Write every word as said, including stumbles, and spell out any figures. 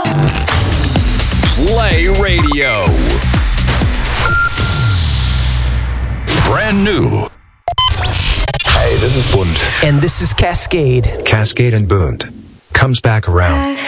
Play Radio. Brand new. Hey, this is Bund. And this is Cascade. Cascade and Bund comes back around.